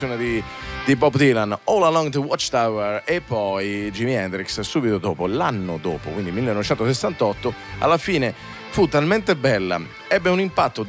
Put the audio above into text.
di Bob Dylan, All Along the Watchtower, e poi Jimi Hendrix subito dopo, l'anno dopo, quindi 1968. Alla fine fu talmente bella, ebbe un impatto